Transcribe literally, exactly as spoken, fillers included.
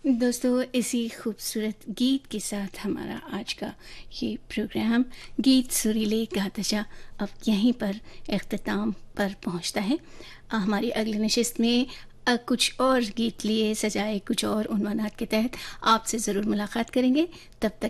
दोस्तों, इसी खूबसूरत गीत के साथ हमारा आज का ये प्रोग्राम गीत सुरीले गाता जा अब यहीं पर इख्तिताम पर पहुंचता है। अ, हमारी अगली नशिस्त में अ, कुछ और गीत लिए सजाए कुछ और उन्वानात के तहत आपसे ज़रूर मुलाकात करेंगे। तब तक